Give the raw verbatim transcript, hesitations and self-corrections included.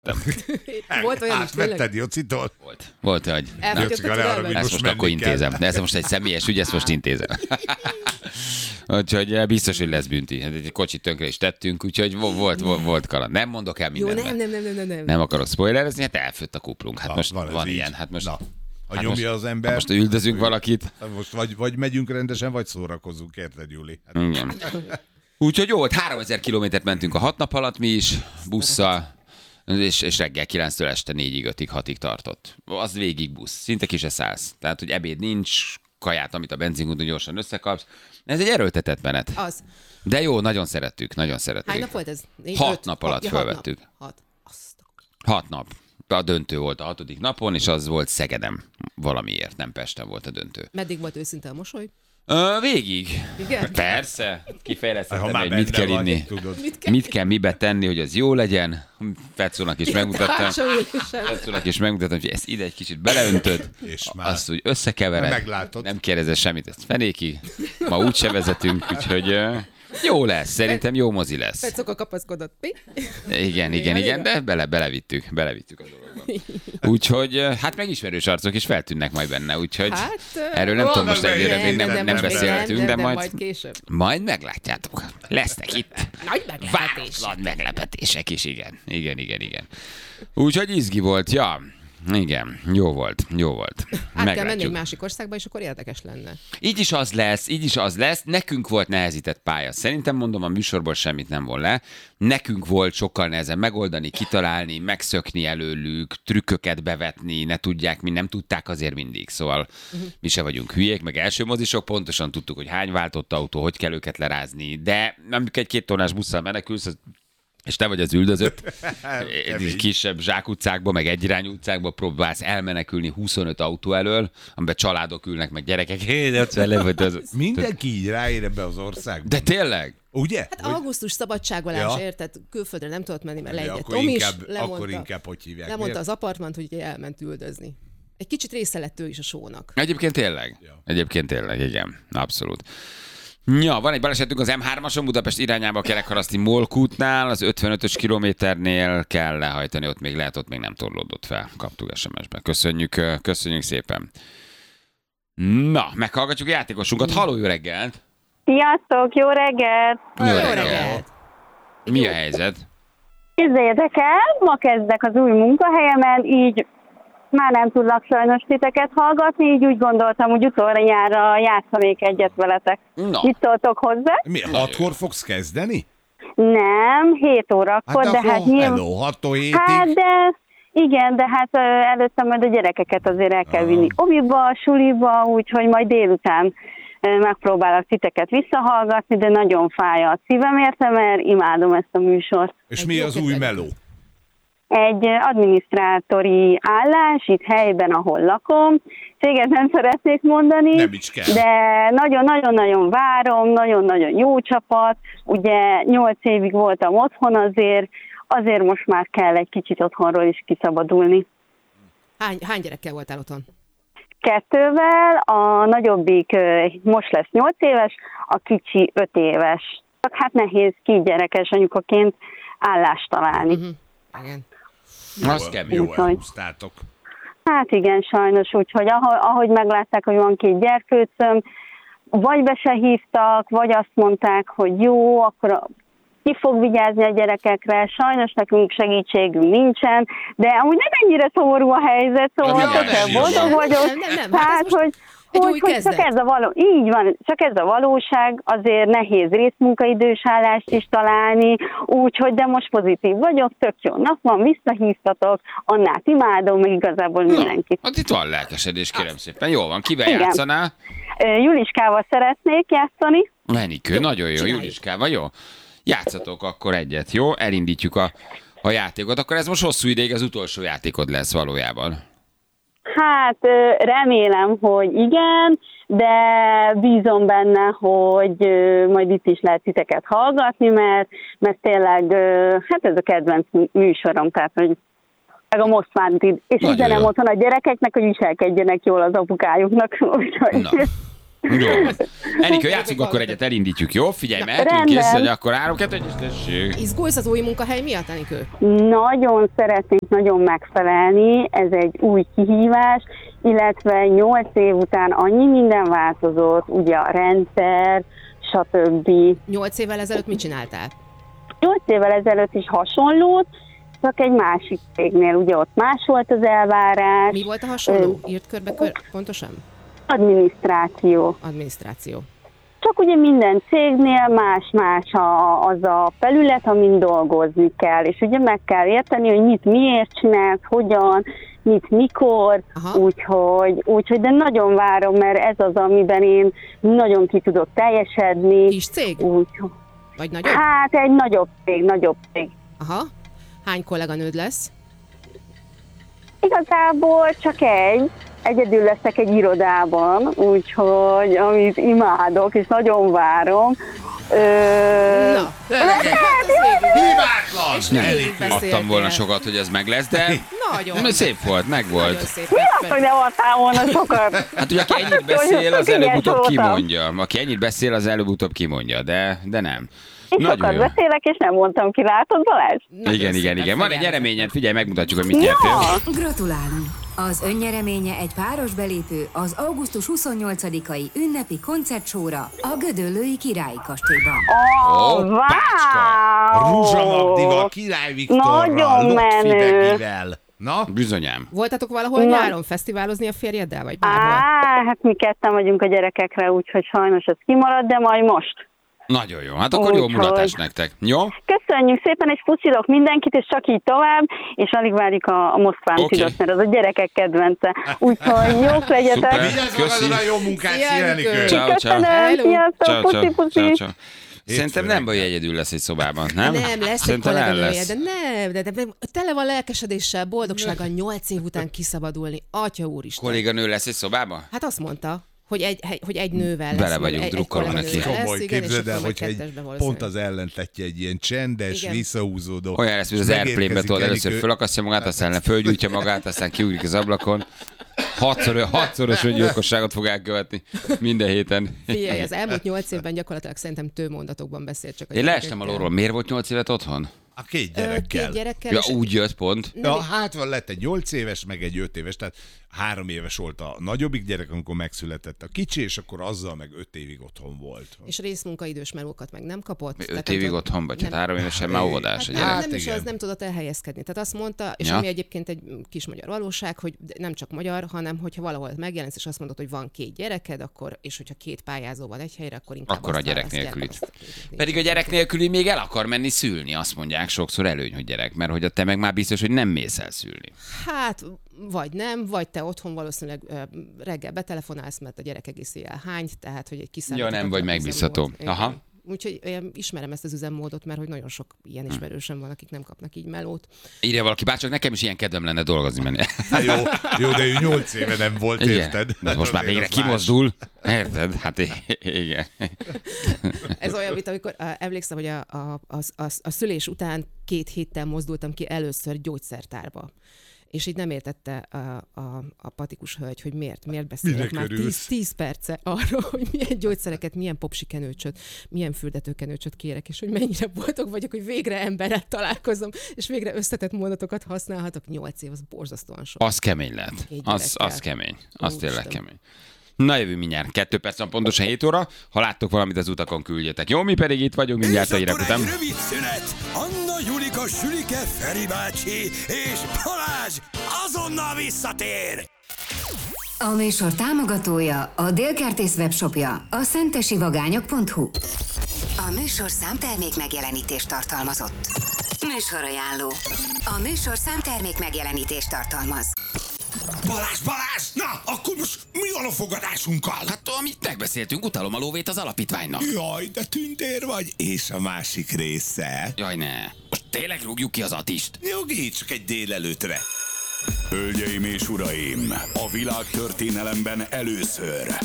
Volt olyan is tényleg? Átvetted Jocitól? Volt. Volt, hogy... Ezt most akkor intézem. De ez most egy személyes ügy, ezt most intézem. Úgyhogy biztos, hogy lesz bünti. Egy kocsit tönkre is tettünk, úgyhogy volt, volt, volt kaland. Nem mondok el mindent. Jó, nem, nem, nem, nem, nem. Nem akarok spoilerezni, hát elfőtt a kuplunk. Hát Na, most van, van így. ilyen. Hát most... Na. Ha hát nyomja most, az ember... most üldözünk valakit. Most vagy, vagy megyünk rendesen, vagy szórakozunk, érted, Júli? Hát... Igen. Úgyhogy jó volt, háromezer kilométert mentünk a hat nap alatt mi is, busszal, és, és reggel kilenctől este négyig, ötig, hatig tartott. Az végig busz, szinte ki se szállsz. Tehát, hogy ebéd nincs, kaját, amit a benzinkúton gyorsan összekapsz. Ez egy erőltetett menet. Az. De jó, nagyon szerettük, nagyon szerettük. Hány nap volt ez? Négy, Hat öt? nap alatt ja, fölvettük. Hat. Nap. hat. Azt a... Hat nap. A döntő volt a hatodik napon, és az volt Szegedem valamiért, nem Pesten volt a döntő. Meddig volt őszinte a mosoly? Ö, végig. Igen? Persze. Kifejlesztettem, Ha már hogy mit kell benne inni. vagy, tudod. Mit kell? Mit kell mibe tenni, hogy az jó legyen. Fecónak is megmutattam. Hátsóülésen. Fecónak is megmutattam, hogy ezt ide egy kicsit beleöntöd, És már. azt úgy összekevered. Meglátod. Nem kérdezel semmit, ezt fenéki. Ma úgyse vezetünk, úgyhogy ö, jó lesz. Szerintem jó mozi lesz. Fecóka kapaszkodott. Mi? Igen, igen, igen, de bele, belevittük, belevittük a dologba. Úgyhogy ö, hát megismerős arcok is feltűnnek majd benne, úgyhogy Hát, erről nem ó, tudom, most nem, egyre még nem, nem, nem most még beszéltünk, nem, de nem, majd, majd később. majd meglátjátok. Lesznek itt. Nagy meglepetés. Váratlan meglepetések is, igen. Igen, igen, igen. Úgyhogy izgi volt, ja. Igen, jó volt, jó volt. Át kell menni egy másik országba, és akkor érdekes lenne. Így is az lesz, így is az lesz. Nekünk volt nehezített pálya. Szerintem mondom, a műsorból semmit nem von le. Nekünk volt sokkal nehezebb megoldani, kitalálni, megszökni előlük, trükköket bevetni, ne tudják, mi nem tudták azért mindig. Szóval uh-huh. mi se vagyunk hülyék, meg első mozisok, pontosan tudtuk, hogy hány váltott autó, hogy kell őket lerázni. De amikor egy két tonnás busszal menekülsz, az és te vagy az üldözött, egy kisebb zsákutcákba, meg egyirányú utcákba próbálsz elmenekülni huszonöt autó elől, amiben családok ülnek, meg gyerekek. Hé, de ott vele, vagy az... Mindenki így ráér ebbe az országba. De tényleg? Ugye? Hát Hogy... augusztus szabadságolás, Ja. érted? Külföldre nem tudott menni, mert Ja, lejött akkor Tomis, inkább, lemondta, akkor inkább hogy hívják. lemondta Miért? az apartmant, hogy ugye elment üldözni. Egy kicsit része lett ő is a sónak. Egyébként tényleg. Ja. Egyébként tényleg, igen. Abszolút. Ja, van egy balesetünk az em hármason Budapest irányába a Kerekharaszti Molkútnál, az ötvenötös kilométernél kell lehajtani, ott még lehet, ott még nem torlódott fel. Kaptuk es em es-be. Köszönjük, köszönjük szépen. Na, meghallgatjuk a játékosunkat. Halló, jó reggelt! Sziasztok, jó reggelt! Jó Jó reggelt! reggelt! Mi a helyzet? Képzeljétek el, ma kezdek az új munkahelyemen, így már nem tudlak sajnos titeket hallgatni, így úgy gondoltam, hogy utoljára játszanék egyet veletek. Na. Mit szóltok hozzá? Mi, hatkor fogsz kezdeni? Nem, hét órakor, Hát de akkor hát nyilván... hello, hattól hétig. Hát de... Igen, de hát ö, előtte majd a gyerekeket azért el kell vinni oviba, suliba, úgyhogy majd délután ö, megpróbálok titeket visszahallgatni, de nagyon fáj a szívem érte, mert imádom ezt a műsort. És Egy mi jó az új kedvelő. meló? Egy adminisztrátori állás itt helyben, ahol lakom. Céget nem szeretnék mondani, Nem is kell. de nagyon-nagyon-nagyon várom, nagyon-nagyon jó csapat. Ugye nyolc évig voltam otthon, azért, azért most már kell egy kicsit otthonról is kiszabadulni. Hány, hány gyerekkel voltál otthon? Kettővel, a nagyobbik ö, most lesz nyolc éves, a kicsi öt éves. Csak hát nehéz két gyerekes anyukaként állást találni. Uh-huh. Igen. Az kemény. Jó Úgyhogy. elhúztátok. Hát igen, sajnos, úgyhogy ahogy, ahogy meglátták, hogy van két gyerkőcöm, vagy be se hívtak, vagy azt mondták, hogy jó, akkor a, ki fog vigyázni a gyerekekre, sajnos nekünk segítségünk nincsen, de amúgy nem ennyire szomorú a helyzet, szóval Ja, tökre nem, boldog nem, vagyok. nem, nem, nem, hát Tehát, ez most hogy, egy új hogy, hogy csak kezdet. ez a való, így van, csak ez a valóság, azért nehéz részmunkaidős állást is találni, úgyhogy de most pozitív vagyok, tök jó nap van, visszahívtatok, Annát imádom, meg igazából mindenkit. Hát itt van lelkesedés, kérem szépen. Jó van, kivel Igen. játszanál? Ö, Juliskával szeretnék játszani. Menikő, nagyon jó, csináljuk. Juliskával, jó? Játszatok akkor egyet, jó? Elindítjuk a, a játékot. Akkor ez most hosszú ideig az utolsó játékod lesz valójában. Hát ö, remélem, hogy igen, de bízom benne, hogy ö, majd itt is lehet titeket hallgatni, mert, mert tényleg ö, hát ez a kedvenc műsorom, tehát hogy meg a most már itt, és Nagyon üzenem jó. otthon a gyerekeknek, hogy viselkedjenek jól az apukájuknak. Úgyhogy... Na. Jó. Enikő, játszunk akkor egyet, elindítjuk, jó? Figyelj, mehetünk, rendben. kész, hogy akkor három, kettő, egy, tessék. Izgulsz az új munkahely miatt, Enikő? Nagyon szeretnénk nagyon megfelelni, ez egy új kihívás, illetve nyolc év után annyi minden változott, ugye a rendszer, stb. Nyolc évvel ezelőtt mit csináltál? Nyolc évvel ezelőtt is hasonlót, csak egy másik cégnél, ugye ott más volt az elvárás. Mi volt a hasonló? Írt körbe kör, pontosan? Adminisztráció. Adminisztráció. Csak ugye minden cégnél más-más a, az a felület, amin dolgozni kell, és ugye meg kell érteni, hogy mit miért csinálsz, hogyan, mit mikor, úgyhogy, úgyhogy de nagyon várom, mert ez az, amiben én nagyon ki tudok teljesedni. Kis cég? Úgy, Vagy nagyobb? hát egy nagyobb cég, nagyobb cég. Aha. Hány kolléganőd lesz? Igazából csak egy. Egyedül leszek egy irodában, úgyhogy amit imádok, és nagyon várom. Ö... Na, Hibátlan! És nem végig beszéltél. adtam volna sokat, hogy ez meg lesz, de nagyon. szép volt, meg Nagyon volt. szép. Mi az, hogy nem adtál volna sokat? Hát ugye, aki ennyit beszél, az Hogy előbb-utóbb voltam. kimondja. Aki ennyit beszél, az előbb-utóbb kimondja, de, de nem. Én sokat beszélek, és nem mondtam ki, látod, Balázs? Nagyon Igen, igen, szépen igen. Van egy fogalmaztál. nyereményed, figyelj, megmutatjuk, hogy mit nyertél. Gratulálunk! Az önnyereménye egy páros belépő az augusztus huszonnyolcadikai ünnepi koncertsóra a Gödöllői Királyi Kastélyban. Oh, Ó, wow! Ruzsa Magdival, Király Viktorral, Nagyon Lotfi menő. Begivel. Na? Bizonyám. Voltatok valahol Na. nyáron fesztiválozni a férjeddel, vagy bárhol? Á, hát mi ketten vagyunk a gyerekekre, úgyhogy sajnos ez kimarad, de majd most. Nagyon jó. Hát akkor jó Úgyhogy- mulatás nektek. Jó? Köszönjük szépen, és puszilok mindenkit, és csak így tovább, és alig várjuk a, a Moszkván Oké. okay. mert az a gyerekek kedvence. Úgyhogy jók legyetek. Szuper. Vigyázz Köszi. magadra, jó munkát, Szia, szia, Enikő. Enikő! Ciao, ciao. Köszönöm, Hello. sziasztok, Ciao, puszi, ciao, puszi. ciao, ciao. Szerintem nem baj, hogy egyedül lesz egy szobában, nem? Nem, lesz egy Szerintem el kolléganője, lesz. de nem, de, de, de tele van lelkesedéssel, boldogsággal nyolc év után kiszabadulni. Atya úristen. Kolléganő lesz egy szobában? Hát azt mondta, hogy egy, hogy egy nővel lesz. Bele vagy vagyunk, egy- egy drukkolom neki. kolléganővel lesz, Komoly, igen, és képzeld el, akkor majd hogyha egy kettesbe pont valószínűleg. az ellentetje egy ilyen csendes, Igen. visszahúzódó. Olyan lesz, hogy az és Airplane-be megérkezik tudod, először Enikő. fölakasztja magát, aztán fölgyújtja magát, aztán kiugrik az ablakon. Hatszor, hatszoros öngyilkosságot fog elkövetni minden héten. Figyelj, az elmúlt nyolc évben gyakorlatilag szerintem tőmondatokban beszélt csak a Én leestem gyerekekkel. alulról. Miért volt nyolc évet otthon? A két Ö, gyerekkel. Két gyerekkel. Ja, és- úgy jött pont. Ja, hát van, lett egy nyolc éves, meg egy öt éves, tehát három éves volt a nagyobbik gyerek, amikor megszületett a kicsi, és akkor azzal meg öt évig otthon volt. És részmunkaidős melókat meg nem kapott. Mi Tehát öt nem évig tudott- otthon vagy, hát nem- három évesen már óvodás a Hát, gyerek. nem is igen. az, nem tudott elhelyezkedni. Tehát azt mondta, és Ja. ami egyébként egy kis magyar valóság, hogy nem csak magyar, hanem hogyha valahol megjelensz, és azt mondod, hogy van két gyereked, akkor, és hogyha két pályázó van egy helyre, akkor inkább Akkor a azt gyerek választják, nélkülit. azt- Pedig a gyerek nélküli még el akar menni szülni, azt mondják sokszor előny, hogy gyerek, mert hogy a te meg már biztos, hogy nem mész el szülni. Hát, vagy nem, vagy te otthon valószínűleg ö, reggel betelefonálsz, mert a gyerek egész éjjel hányt, tehát hogy egy kiszámíthatatlan Ja, nem vagy megbízható. üzemmód. Igen. Aha. Úgyhogy én ismerem ezt az üzemmódot, mert hogy nagyon sok ilyen ismerősöm van, akik nem kapnak így melót. Írja valaki, bárcsak nekem is ilyen kedvem lenne dolgozni menni. Hát jó, jó, de ő nyolc éve nem volt, érted? De most már Azért végre az más. kimozdul. Érted? Hát i- igen. Ez olyan, mint amikor uh, emlékszem, hogy a, a, a, a, a szülés után két héttel mozdultam ki először gyógyszertárba. És így nem értette a, a, a patikus hölgy, hogy miért, miért beszélek Minek már örülsz? tíz, tíz perce arról, hogy milyen gyógyszereket, milyen popsikenőcsöt, milyen fürdetőkenőcsöt kérek, és hogy mennyire boldog vagyok, hogy végre emberrel találkozom, és végre összetett mondatokat használhatok. Nyolc év, az borzasztóan sok. Az kemény lett. Két Az, gyerekkel. az kemény. Az Úristen. tényleg kemény. Na jövő mindjárt. Kettő perc van pontosan hét óra. Ha láttok valamit az utakon, küldjetek. Jó, mi pedig itt vagyunk mindjárt a És hírek akkor után. egy rövid szünet. Anna, Julika, Sülike, Feri bácsi és Balázs azonnal visszatér. A műsor támogatója a Délkertész webshopja, a szentesivagányok pont hu. A műsor számtermék megjelenítést tartalmazott. Műsorajánló. A műsor számtermék megjelenítést tartalmaz. Balázs, Balázs! Na, akkor most mi van a fogadásunkkal? Hát, amit megbeszéltünk, utalom a lóvét az alapítványnak. Jaj, de tündér vagy, és a másik része. Jaj, ne. Most tényleg rúgjuk ki az Atist? Jogi, csak egy délelőtre. Hölgyeim és uraim, a világtörténelemben először